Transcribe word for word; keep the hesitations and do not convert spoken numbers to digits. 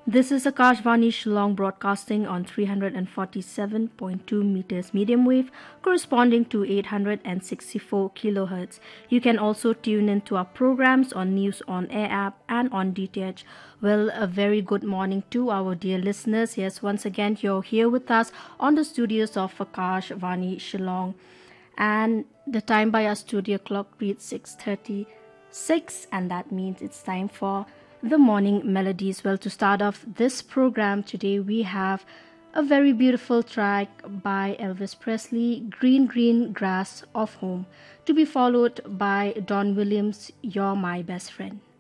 This is Akashvani Shillong broadcasting on three hundred forty-seven point two meters medium wave corresponding to eight hundred sixty-four kilohertz. You can also tune in to our programs on News on Air app and on D T H. Well, a very good morning to our dear listeners. Yes, once again you're here with us on the studios of Akashvani Shillong. And the time by our studio clock reads six thirty-six, and that means it's time for the morning melodies. Well, to start off this program today, we have a very beautiful track by Elvis Presley, Green Green Grass of Home, to be followed by Don Williams, You're My Best Friend.